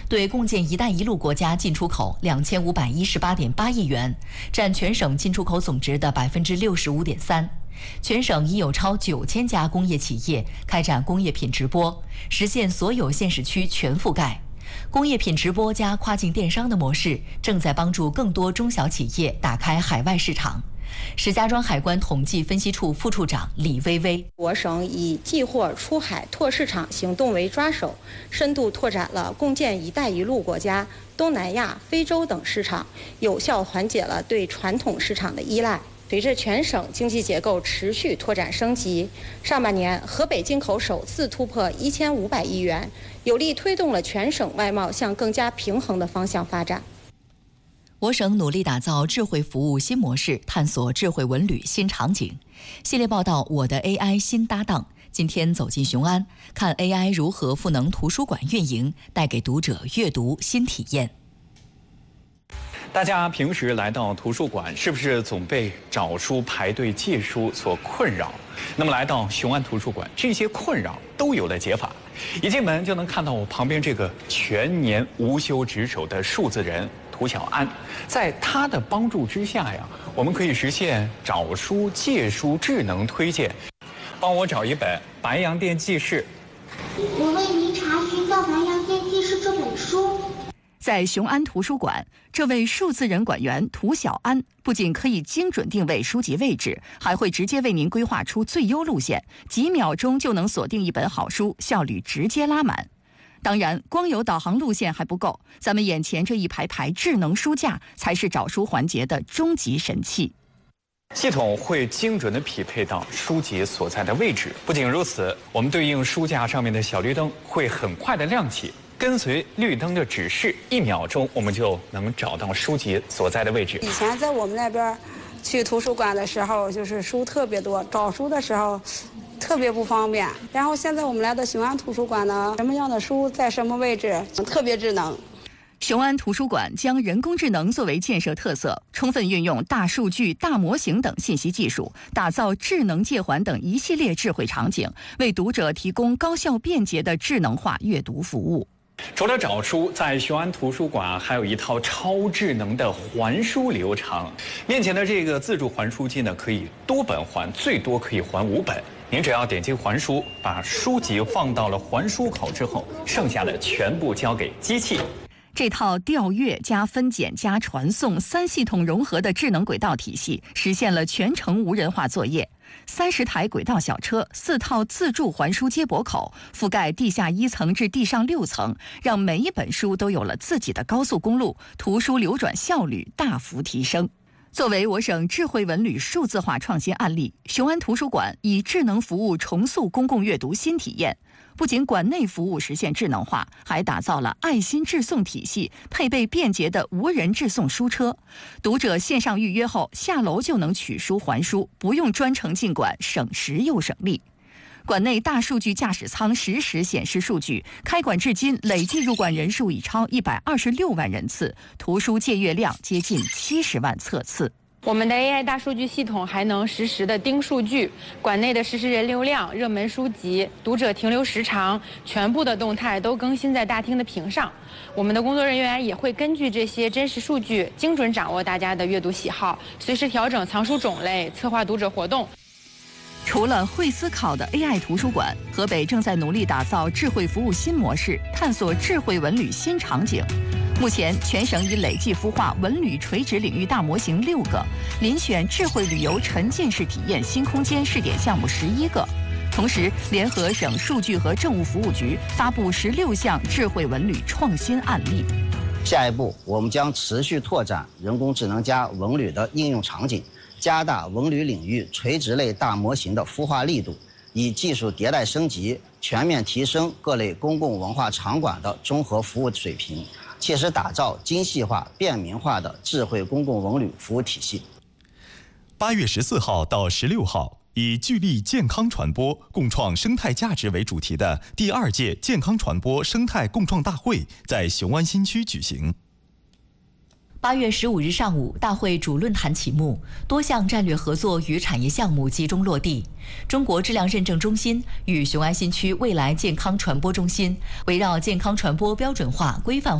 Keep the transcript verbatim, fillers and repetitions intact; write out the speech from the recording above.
对共建“一带一路”国家进出口两千五百一十八点八亿元，占全省进出口总值的百分之六十五点三。全省已有超九千家工业企业开展工业品直播，实现所有县市区全覆盖。工业品直播加跨境电商的模式正在帮助更多中小企业打开海外市场。石家庄海关统计分析处副处长李薇薇： 我省以寄货出海拓市场行动为抓手，深度拓展了共建“一带一路”国家、东南亚、非洲等市场，有效缓解了对传统市场的依赖。随着全省经济结构持续拓展升级，上半年河北进口首次突破一千五百亿元，有力推动了全省外贸向更加平衡的方向发展。 我省努力打造智慧服务新模式，探索智慧文旅新场景。系列报道《我的 A I 新搭档》，今天走进雄安，看 A I 如何赋能图书馆运营，带给读者阅读新体验。 大家平时来到图书馆，是不是总被找书、排队借书所困扰？那么来到雄安图书馆，这些困扰都有了解法。一进门就能看到我旁边这个全年无休值守的数字人涂小安，在他的帮助之下呀，我们可以实现找书、借书智能推荐。帮我找一本《白洋淀记事》。 我为您查询到《白洋淀记事》这本书。 在雄安图书馆，这位数字人馆员涂小安不仅可以精准定位书籍位置，还会直接为您规划出最优路线，几秒钟就能锁定一本好书，效率直接拉满。当然，光有导航路线还不够，咱们眼前这一排排智能书架才是找书环节的终极神器。 系统会精准地匹配到书籍所在的位置。不仅如此，我们对应书架上面的小绿灯会很快地亮起，跟随绿灯的指示，一秒钟我们就能找到书籍所在的位置。 以前在我们那边去图书馆的时候，就是书特别多，找书的时候特别不方便。然后现在我们来到雄安图书馆呢，什么样的书在什么位置，特别智能。 雄安图书馆将人工智能作为建设特色，充分运用大数据、大模型等信息技术，打造智能借还等一系列智慧场景，为读者提供高效便捷的智能化阅读服务。 除了找书，在雄安图书馆还有一套超智能的还书流程。面前的这个自助还书机呢，可以多本还，最多可以还五本。您只要点击还书，把书籍放到了还书口之后，剩下的全部交给机器。 这套调阅加分拣加传送三系统融合的智能轨道体系，实现了全程无人化作业。三十台轨道小车，四套自助还书接驳口，覆盖地下一层至地上六层，让每一本书都有了自己的高速公路，图书流转效率大幅提升。作为我省智慧文旅数字化创新案例，雄安图书馆以智能服务重塑公共阅读新体验。不仅馆内服务实现智能化，还打造了爱心致送体系，配备便捷的无人致送书车。读者线上预约后，下楼就能取书还书，不用专程进馆，省时又省力。馆内大数据驾驶舱实时显示数据，开馆至今累计入馆人数已超一百二十六万人次，图书借阅量接近七十万册次。 我们的 A I 大数据系统还能实时的盯数据，馆内的实时人流量、热门书籍、读者停留时长，全部的动态都更新在大厅的屏上。我们的工作人员也会根据这些真实数据，精准掌握大家的阅读喜好，随时调整藏书种类，策划读者活动。 除了会思考的 A I 图书馆，河北正在努力打造智慧服务新模式，探索智慧文旅新场景。目前，全省已累计孵化文旅垂直领域大模型六个，遴选智慧旅游沉浸式体验新空间试点项目十一个。同时，联合省数据和政务服务局发布十六项智慧文旅创新案例。 下一步，我们将持续拓展人工智能加文旅的应用场景，加大文旅领域垂直类大模型的孵化力度，以技术迭代升级，全面提升各类公共文化场馆的综合服务水平，切实打造精细化、便民化的智慧公共文旅服务体系。 八月十四号到十六号，以聚力健康传播、共创生态价值为主题的第二届健康传播生态共创大会在雄安新区举行。 八月十五日上午，大会主论坛启幕，多项战略合作与产业项目集中落地。中国质量认证中心与雄安新区未来健康传播中心围绕健康传播标准化、规范